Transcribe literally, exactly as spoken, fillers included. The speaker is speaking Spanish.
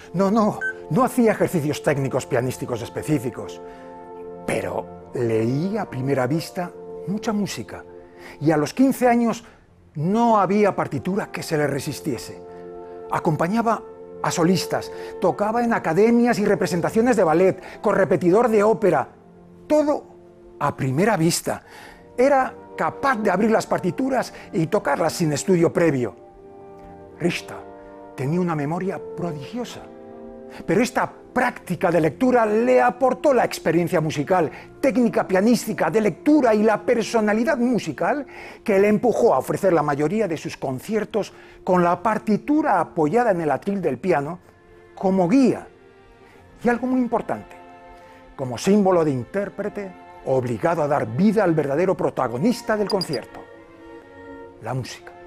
No, no, no hacía ejercicios técnicos pianísticos específicos, pero leía a primera vista mucha música y a los quince años no había partitura que se le resistiese. Acompañaba a solistas, tocaba en academias y representaciones de ballet, con repetidor de ópera, todo a primera vista. Era capaz de abrir las partituras y tocarlas sin estudio previo. Richter tenía una memoria prodigiosa, pero esta práctica de lectura le aportó la experiencia musical, técnica pianística, de lectura y la personalidad musical que le empujó a ofrecer la mayoría de sus conciertos con la partitura apoyada en el atril del piano como guía. Y algo muy importante, como símbolo de intérprete obligado a dar vida al verdadero protagonista del concierto, la música.